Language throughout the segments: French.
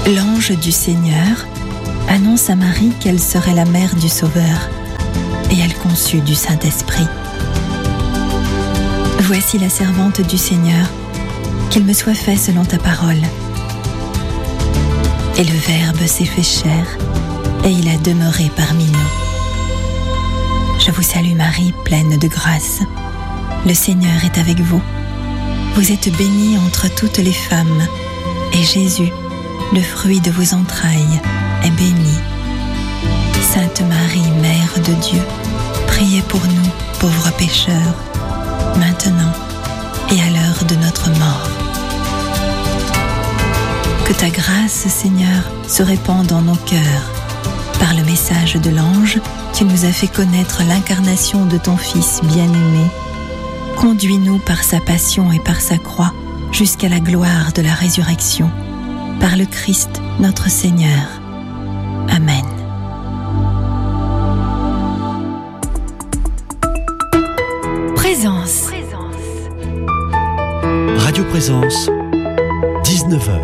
L'ange du Seigneur annonce à Marie qu'elle serait la mère du Sauveur, et elle conçut du Saint-Esprit. Voici la servante du Seigneur, qu'il me soit fait selon ta parole. Et le Verbe s'est fait chair, et il a demeuré parmi nous. Je vous salue Marie, pleine de grâce. Le Seigneur est avec vous. Vous êtes bénie entre toutes les femmes, et Jésus, le fruit de vos entrailles, est béni. Sainte Marie, Mère de Dieu, priez pour nous, pauvres pécheurs, maintenant et à l'heure de notre mort. Que ta grâce, Seigneur, se répande dans nos cœurs. Par le message de l'ange, tu nous as fait connaître l'incarnation de ton Fils bien-aimé. Conduis-nous par sa passion et par sa croix jusqu'à la gloire de la résurrection. Par le Christ, notre Seigneur. Amen. Présence. Radio Présence, 19h.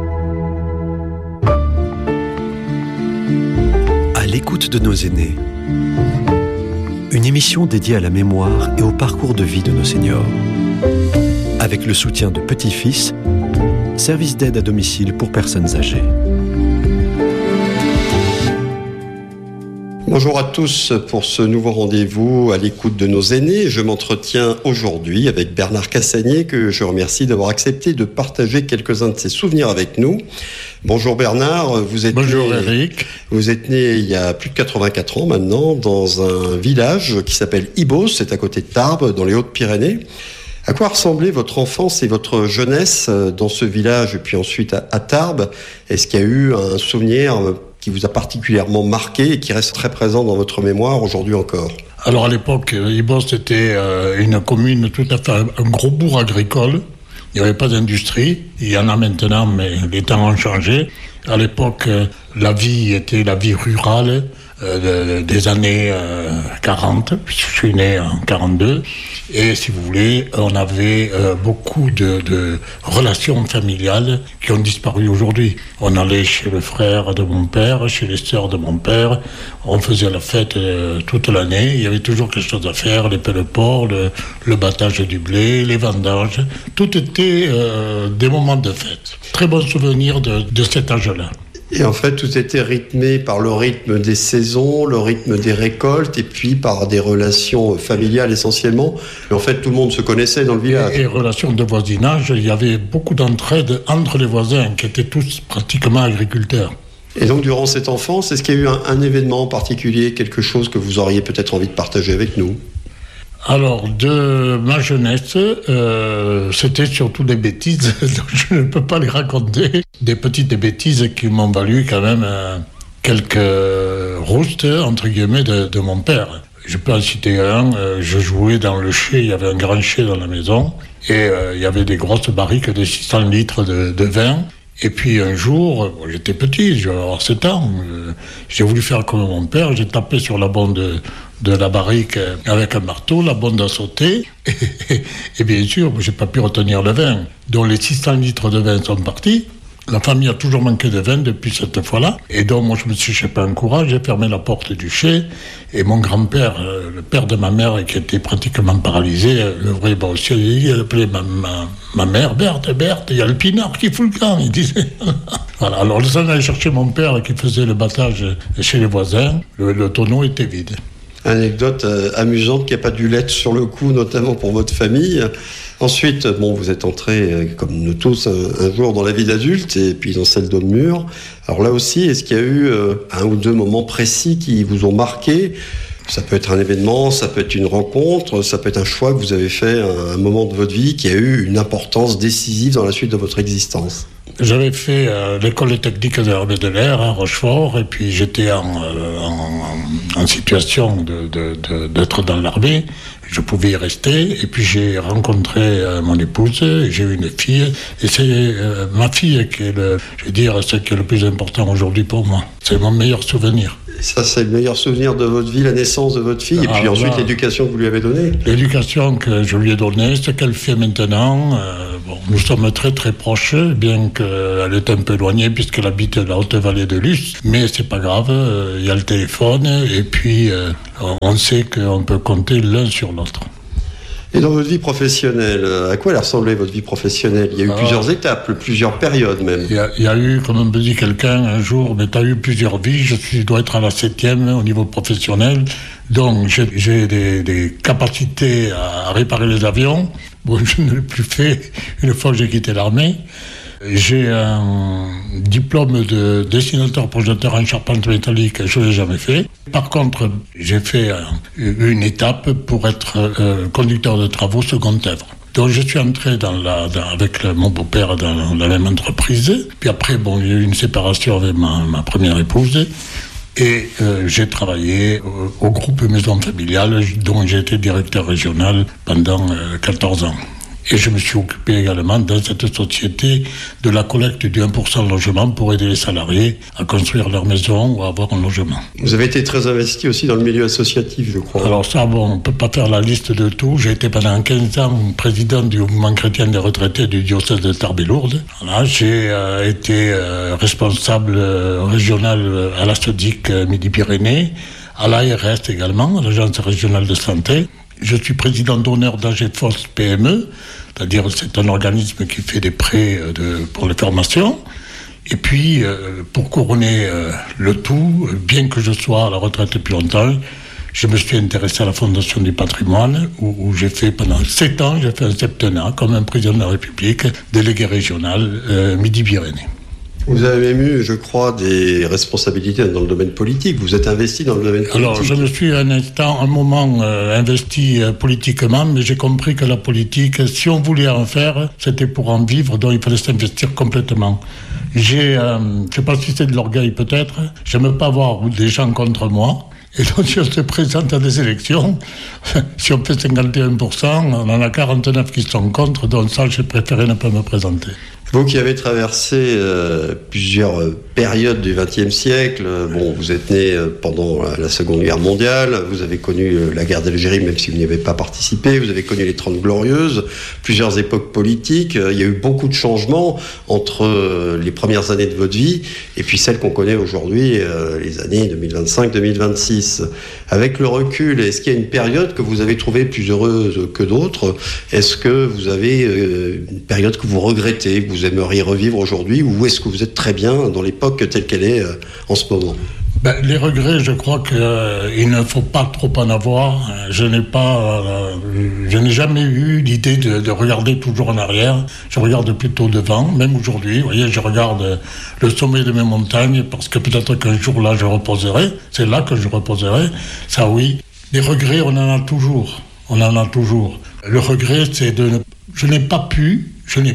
À l'écoute de nos aînés. Une émission dédiée à la mémoire et au parcours de vie de nos seniors. Avec le soutien de Petit-Fils, service d'aide à domicile pour personnes âgées. Bonjour à tous pour ce nouveau rendez-vous à l'écoute de nos aînés. Je m'entretiens aujourd'hui avec Bernard Cassagnier, que je remercie d'avoir accepté de partager quelques-uns de ses souvenirs avec nous. Bonjour Bernard, Bonjour Eric. Vous êtes né il y a plus de 84 ans maintenant dans un village qui s'appelle Ibos, c'est à côté de Tarbes, dans les Hautes-Pyrénées. À quoi ressemblait votre enfance et votre jeunesse dans ce village et puis ensuite à Tarbes ? Est-ce qu'il y a eu un souvenir qui vous a particulièrement marqué et qui reste très présent dans votre mémoire aujourd'hui encore ? Alors à l'époque, Ibos était une commune tout à fait, un gros bourg agricole. Il n'y avait pas d'industrie. Il y en a maintenant, mais les temps ont changé. À l'époque, la vie était la vie rurale des années 40. Je suis né en 42. Et si vous voulez, on avait beaucoup de relations familiales qui ont disparu aujourd'hui. On allait chez le frère de mon père, chez les sœurs de mon père. On faisait la fête toute l'année. Il y avait toujours quelque chose à faire, les pelle-ports, le battage du blé, les vendanges. Tout était des moments de fête. Très bon souvenir de cet âge-là. Et en fait, tout était rythmé par le rythme des saisons, le rythme des récoltes, et puis par des relations familiales essentiellement. Et en fait, tout le monde se connaissait dans le village. Et relations de voisinage, il y avait beaucoup d'entraide entre les voisins, qui étaient tous pratiquement agriculteurs. Et donc, durant cette enfance, est-ce qu'il y a eu un événement en particulier, quelque chose que vous auriez peut-être envie de partager avec nous ? Alors, de ma jeunesse, c'était surtout des bêtises, donc je ne peux pas les raconter. Des petites bêtises qui m'ont valu quand même quelques roustes, entre guillemets, de mon père. Je peux en citer un, je jouais dans le chai, il y avait un grand chai dans la maison, et il y avait des grosses barriques de 600 litres de vin. Et puis un jour, j'étais petit, j'avais 7 ans, j'ai voulu faire comme mon père, j'ai tapé sur la bonde de la barrique avec un marteau, la bonde a sauté, et bien sûr, j'ai pas pu retenir le vin. Donc les 600 litres de vin sont partis. La famille a toujours manqué de vin depuis cette fois-là. Et donc, moi, je me suis chopé un courage, j'ai fermé la porte du chai. Et mon grand-père, le père de ma mère, qui était pratiquement paralysé, le vrai bossier, il appelait ma mère, Berthe, il y a le pinard qui fout le camp, il disait. Voilà, alors, je allait chercher mon père qui faisait le battage chez les voisins. Le tonneau était vide. Anecdote amusante qui n'a pas dû l'être sur le coup, notamment pour votre famille. Ensuite, vous êtes entré, comme nous tous, un jour dans la vie d'adulte et puis dans celle d'homme mûr. Alors là aussi, est-ce qu'il y a eu un ou deux moments précis qui vous ont marqué ? Ça peut être un événement, ça peut être une rencontre, ça peut être un choix que vous avez fait à un moment de votre vie qui a eu une importance décisive dans la suite de votre existence. J'avais fait l'école technique de l'armée de l'air à Rochefort, et puis j'étais en situation d'être dans l'armée. Je pouvais y rester, et puis j'ai rencontré mon épouse, j'ai eu une fille, et c'est ma fille qui est ce qui est le plus important aujourd'hui pour moi. C'est mon meilleur souvenir. Et ça, c'est le meilleur souvenir de votre vie, la naissance de votre fille, et puis ensuite l'éducation que vous lui avez donnée. L'éducation que je lui ai donnée, ce qu'elle fait maintenant, nous sommes très très proches, bien qu'elle est un peu éloignée puisqu'elle habite la Haute-Vallée de Luce. Mais c'est pas grave, il y a le téléphone et puis on sait qu'on peut compter l'un sur l'autre. Et dans votre vie professionnelle, à quoi elle ressemblait votre vie professionnelle ? Il y a eu plusieurs étapes, plusieurs périodes même. Il y a eu, comme me dit quelqu'un un jour, mais tu as eu plusieurs vies, je dois être à la 7e au niveau professionnel, donc j'ai des capacités à réparer les avions. Bon, je ne l'ai plus fait une fois que j'ai quitté l'armée. J'ai un diplôme de dessinateur projecteur en charpente métallique, je ne l'ai jamais fait. Par contre, j'ai fait une étape pour être conducteur de travaux seconde œuvre. Donc je suis entré avec mon beau-père dans la même entreprise. Puis après, il y a eu une séparation avec ma première épouse. Et j'ai travaillé au groupe Maison Familiale, dont j'ai été directeur régional pendant 14 ans. Et je me suis occupé également dans cette société de la collecte du 1% logement pour aider les salariés à construire leur maison ou à avoir un logement. Vous avez été très investi aussi dans le milieu associatif, je crois. Alors ça, on ne peut pas faire la liste de tout. J'ai été pendant 15 ans président du mouvement chrétien des retraités du diocèse de Tarbes-et-Lourdes. Voilà, j'ai été responsable régional à la SODIC Midi-Pyrénées, à l'ARS également, à l'Agence régionale de santé. Je suis président d'honneur d'AGFOS PME, c'est-à-dire c'est un organisme qui fait des prêts pour les formations. Et puis, pour couronner le tout, bien que je sois à la retraite depuis longtemps, je me suis intéressé à la Fondation du patrimoine, où j'ai fait pendant 7 ans, j'ai fait un septennat comme un président de la République, délégué régional Midi-Pyrénées. Vous avez même eu, je crois, des responsabilités dans le domaine politique. Vous êtes investi dans le domaine politique. Alors, je me suis un moment investi politiquement, mais j'ai compris que la politique, si on voulait en faire, c'était pour en vivre, donc il fallait s'investir complètement. Je ne sais pas si c'est de l'orgueil peut-être, j'aime pas avoir des gens contre moi. Et donc, si on se présente à des élections, si on fait 51%, on en a 49 qui sont contre, donc ça, j'ai préféré ne pas me présenter. Vous qui avez traversé plusieurs périodes du XXe siècle, vous êtes né pendant la Seconde Guerre mondiale, vous avez connu la guerre d'Algérie, même si vous n'y avez pas participé, vous avez connu les 30 Glorieuses, plusieurs époques politiques, il y a eu beaucoup de changements entre les premières années de votre vie et puis celles qu'on connaît aujourd'hui, les années 2025-2026. Avec le recul, est-ce qu'il y a une période que vous avez trouvée plus heureuse que d'autres ? Est-ce que vous avez une période que vous regrettez, que vous aimeriez revivre aujourd'hui, ou est-ce que vous êtes très bien dans l'époque telle qu'elle est en ce moment ? Les regrets, je crois qu'il ne faut pas trop en avoir. Je n'ai jamais eu l'idée de regarder toujours en arrière. Je regarde plutôt devant, même aujourd'hui. Vous voyez, je regarde le sommet de mes montagnes parce que peut-être qu'un jour là, je reposerai. C'est là que je reposerai. Ça, oui. Les regrets, on en a toujours. On en a toujours. Le regret, c'est je n'ai pas pu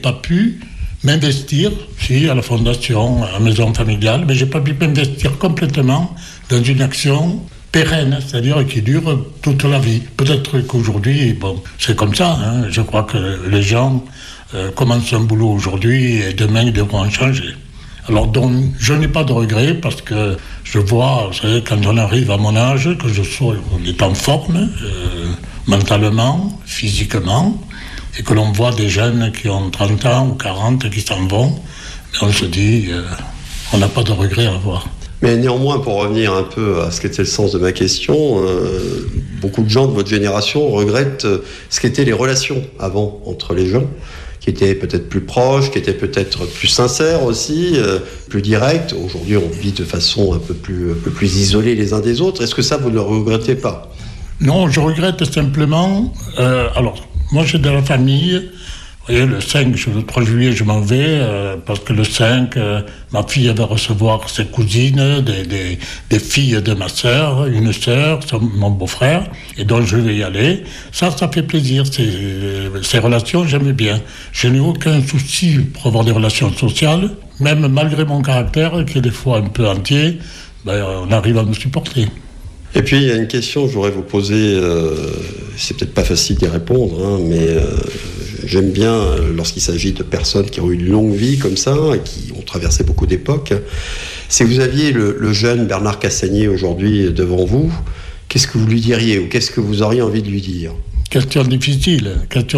m'investir, à la fondation, à la maison familiale, mais je n'ai pas pu m'investir complètement dans une action pérenne, c'est-à-dire qui dure toute la vie. Peut-être qu'aujourd'hui, c'est comme ça. Je crois que les gens commencent un boulot aujourd'hui et demain ils devront en changer. Alors donc, je n'ai pas de regrets parce que je vois, vous savez, quand on arrive à mon âge, que on est en forme, mentalement, physiquement, et que l'on voit des jeunes qui ont 30 ans ou 40 qui s'en vont, et on se dit, on n'a pas de regrets à avoir. Mais néanmoins, pour revenir un peu à ce qu'était le sens de ma question, beaucoup de gens de votre génération regrettent ce qu'étaient les relations avant entre les gens, qui étaient peut-être plus proches, qui étaient peut-être plus sincères aussi, plus directes. Aujourd'hui, on vit de façon un peu plus isolée les uns des autres. Est-ce que ça, vous ne le regrettez pas ? Non, je regrette simplement... moi, j'ai de la famille. Vous voyez, le 3 juillet, je m'en vais, parce que le 5, ma fille va recevoir ses cousines, des filles de ma sœur, une sœur, mon beau-frère, et donc je vais y aller. Ça fait plaisir, ces relations, j'aime bien. Je n'ai aucun souci pour avoir des relations sociales, même malgré mon caractère, qui est des fois un peu entier, on arrive à me supporter. Et puis, il y a une question que je voudrais vous poser, c'est peut-être pas facile d'y répondre, mais j'aime bien, lorsqu'il s'agit de personnes qui ont eu une longue vie comme ça, et qui ont traversé beaucoup d'époques, si vous aviez le jeune Bernard Cassagnier aujourd'hui devant vous, qu'est-ce que vous lui diriez, ou qu'est-ce que vous auriez envie de lui dire ? Question difficile.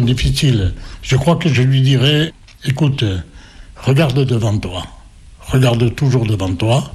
Je crois que je lui dirais, écoute, regarde devant toi. Regarde toujours devant toi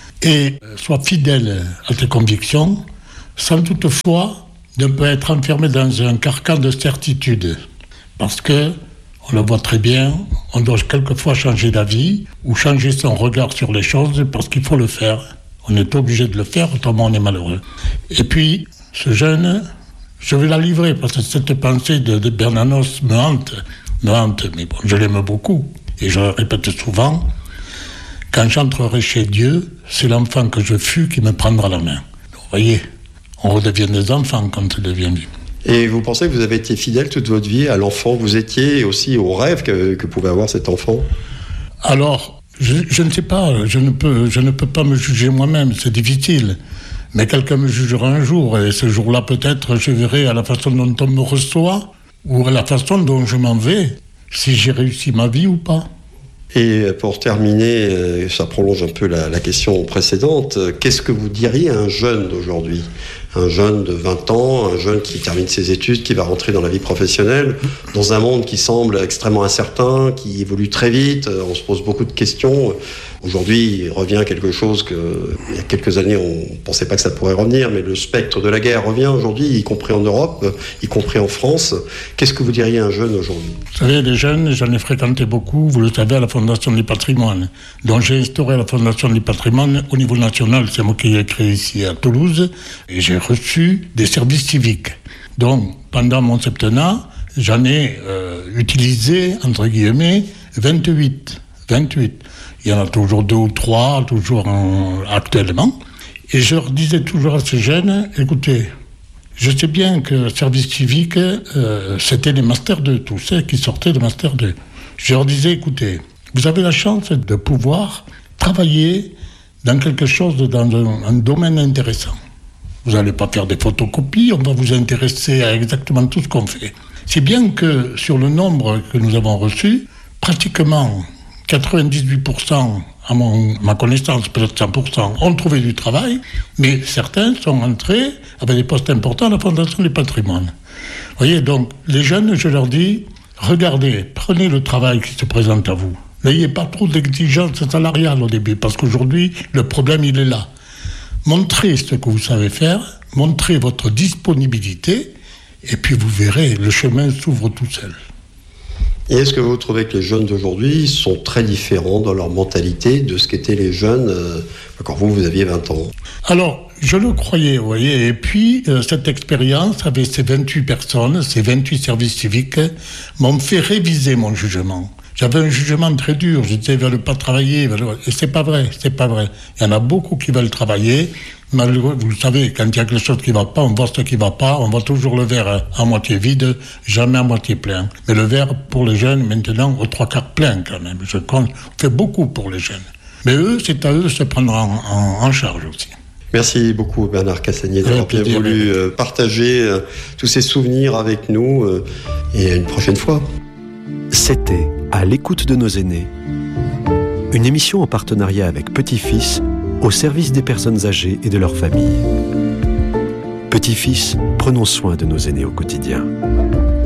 et sois fidèle à tes convictions, sans toutefois ne pas être enfermé dans un carcan de certitude. Parce que, on le voit très bien, on doit quelquefois changer d'avis ou changer son regard sur les choses parce qu'il faut le faire. On est obligé de le faire, autrement on est malheureux. Et puis, ce jeune, je vais la livrer parce que cette pensée de Bernanos me hante, mais bon, je l'aime beaucoup. Et je le répète souvent, quand j'entrerai chez Dieu, c'est l'enfant que je fus qui me prendra la main. Donc, vous voyez, on redevient des enfants quand on devient vieux. Et vous pensez que vous avez été fidèle toute votre vie à l'enfant que vous étiez et aussi au rêve que pouvait avoir cet enfant ? Alors, je ne sais pas, je ne peux pas me juger moi-même, c'est difficile. Mais quelqu'un me jugera un jour, et ce jour-là, peut-être, je verrai à la façon dont on me reçoit, ou à la façon dont je m'en vais, si j'ai réussi ma vie ou pas. Et pour terminer, ça prolonge un peu la question précédente, qu'est-ce que vous diriez à un jeune d'aujourd'hui ? Un jeune de 20 ans, un jeune qui termine ses études, qui va rentrer dans la vie professionnelle, dans un monde qui semble extrêmement incertain, qui évolue très vite, on se pose beaucoup de questions. Aujourd'hui, il revient quelque chose que, il y a quelques années, on ne pensait pas que ça pourrait revenir, mais le spectre de la guerre revient aujourd'hui, y compris en Europe, y compris en France. Qu'est-ce que vous diriez à un jeune aujourd'hui ? Vous savez, les jeunes, j'en ai fréquenté beaucoup, vous le savez, à la Fondation du patrimoine. Donc j'ai instauré la Fondation du patrimoine au niveau national, c'est moi qui l'ai créé ici à Toulouse, et j'ai reçu des services civiques. Donc, pendant mon septennat, j'en ai utilisé, entre guillemets, 28. Il y en a toujours 2 ou 3, actuellement. Et je leur disais toujours à ces jeunes, écoutez, je sais bien que le service civique, c'était les Masters 2, tous ceux qui sortaient de Master 2. Je leur disais, écoutez, vous avez la chance de pouvoir travailler dans quelque chose, dans un domaine intéressant. Vous n'allez pas faire des photocopies, on va vous intéresser à exactement tout ce qu'on fait. C'est bien que sur le nombre que nous avons reçu, pratiquement 98%, à ma connaissance, peut-être 100%, ont trouvé du travail, mais certains sont entrés avec des postes importants à la Fondation du patrimoine. Vous voyez, donc, les jeunes, je leur dis, regardez, prenez le travail qui se présente à vous. N'ayez pas trop d'exigences salariales au début, parce qu'aujourd'hui, le problème, il est là. Montrez ce que vous savez faire, montrez votre disponibilité, et puis vous verrez, le chemin s'ouvre tout seul. Et est-ce que vous trouvez que les jeunes d'aujourd'hui sont très différents dans leur mentalité de ce qu'étaient les jeunes quand vous aviez 20 ans ? Alors, je le croyais, vous voyez, et puis cette expérience avec ces 28 personnes, ces 28 services civiques, m'ont fait réviser mon jugement. J'avais un jugement très dur, je disais, ils ne veulent pas travailler, et c'est pas vrai. Il y en a beaucoup qui veulent travailler, malgré, vous le savez, quand il y a quelque chose qui ne va pas, on voit ce qui ne va pas, on voit toujours le verre à moitié vide, jamais à moitié plein. Mais le verre, pour les jeunes, maintenant, aux 3/4 plein quand même. On fait beaucoup pour les jeunes. Mais eux, c'est à eux de se prendre en charge aussi. Merci beaucoup Bernard Cassagnier d'avoir bien voulu partager tous ces souvenirs avec nous et à une prochaine fois. C'était À l'écoute de nos aînés, une émission en partenariat avec Petit-Fils au service des personnes âgées et de leurs familles. Petit-Fils, prenons soin de nos aînés au quotidien.